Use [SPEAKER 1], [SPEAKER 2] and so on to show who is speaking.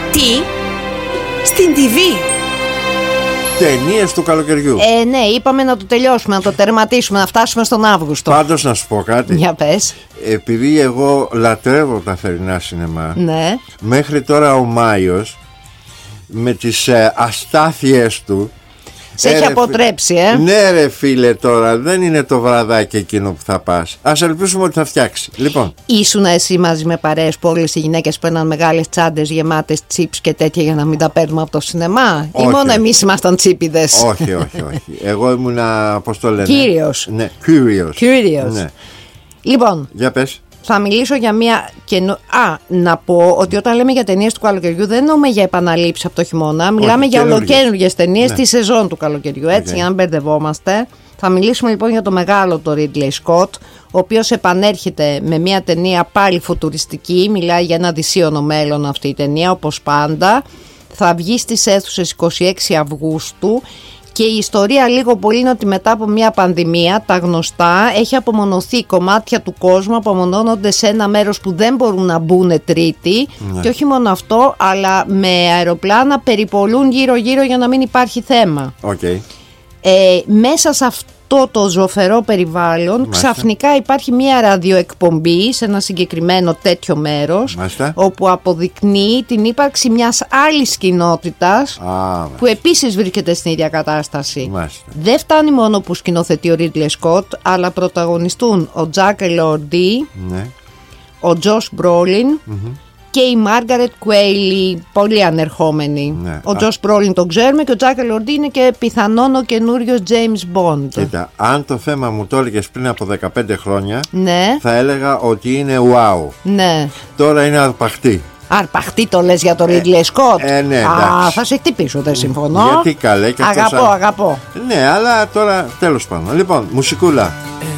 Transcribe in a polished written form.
[SPEAKER 1] Τι? Στην TV?
[SPEAKER 2] Ταινίες του καλοκαιριού.
[SPEAKER 3] Ναι, είπαμε να το τελειώσουμε, να το τερματίσουμε, να φτάσουμε στον Αύγουστο.
[SPEAKER 2] Πάντως να σου πω κάτι.
[SPEAKER 3] Για πες.
[SPEAKER 2] Επειδή εγώ λατρεύω τα θερινά σινεμά,
[SPEAKER 3] Ναι.
[SPEAKER 2] μέχρι τώρα ο Μάιος με τις αστάθειες του
[SPEAKER 3] Σε έχει αποτρέψει,
[SPEAKER 2] Ναι ρε φίλε, τώρα δεν είναι το βραδάκι εκείνο που θα πας. Ας ελπίσουμε ότι θα φτιάξει. Λοιπόν,
[SPEAKER 3] ήσουν εσύ μαζί με παρέες που όλες οι γυναίκες παίρναν μεγάλες τσάντες γεμάτες τσίπς και τέτοια για να μην τα παίρνουμε από το σινεμά?
[SPEAKER 2] Όχι,
[SPEAKER 3] ή μόνο
[SPEAKER 2] όχι.
[SPEAKER 3] εμείς ήμασταν τσίπιδες?
[SPEAKER 2] όχι. Εγώ ήμουνα, πώς το λένε,
[SPEAKER 3] Κύριος.
[SPEAKER 2] Ναι, Κύριος. Ναι.
[SPEAKER 3] Λοιπόν,
[SPEAKER 2] Για πες.
[SPEAKER 3] θα μιλήσω για μια να πω ότι όταν λέμε για ταινίες του καλοκαιριού δεν εννοούμε για επαναλήψεις από το χειμώνα. Μιλάμε για ολοκαίνουργιες ταινίες τη σεζόν του καλοκαιριού. Έτσι, για να μπερδευόμαστε. Θα μιλήσουμε λοιπόν για το μεγάλο το Ridley Scott, ο οποίος επανέρχεται με μια ταινία πάλι φουτουριστική. Μιλάει για ένα δυσίωνο μέλλον αυτή η ταινία, όπως πάντα. Θα βγει στις αίθουσες 26 Αυγούστου. Και η ιστορία λίγο πολύ είναι ότι μετά από μια πανδημία, τα γνωστά, έχει απομονωθεί κομμάτια του κόσμου, απομονώνονται σε ένα μέρος που δεν μπορούν να μπουν τρίτη. Ναι. Και όχι μόνο αυτό, αλλά με αεροπλάνα περιπολούν γύρω-γύρω για να μην υπάρχει θέμα.
[SPEAKER 2] Okay.
[SPEAKER 3] Μέσα σε αυτό το ζωφερό περιβάλλον, μάλιστα, ξαφνικά υπάρχει μια ραδιοεκπομπή σε ένα συγκεκριμένο τέτοιο μέρος, μάλιστα, όπου αποδεικνύει την ύπαρξη μιας άλλης κοινότητας που επίσης βρίσκεται στην ίδια κατάσταση. Μάλιστα. Δεν φτάνει μόνο που σκηνοθετεί ο Ridley Scott, αλλά πρωταγωνιστούν ο Jack Elordi, ναι, ο Josh Brolin, και η Μάργαρετ Κουέιλι, πολύ ανερχόμενη. Ναι. Ο Τζος Μπρόλιν τον ξέρουμε και ο Τζάκ Ελορντί είναι και πιθανόν ο καινούριος James Bond.
[SPEAKER 2] Κοίτα, αν το θέμα μου το έλεγες πριν από 15 χρόνια,
[SPEAKER 3] ναι, θα
[SPEAKER 2] έλεγα ότι είναι wow.
[SPEAKER 3] Ναι.
[SPEAKER 2] Τώρα είναι αρπαχτή.
[SPEAKER 3] Αρπαχτή το λες για το Ridley Scott?
[SPEAKER 2] Ναι,
[SPEAKER 3] θα σε χτυπήσω, δεν συμφωνώ.
[SPEAKER 2] Γιατί καλέ και
[SPEAKER 3] αγαπώ.
[SPEAKER 2] Ναι, αλλά τώρα τέλος πάντων. Λοιπόν, μουσικούλα.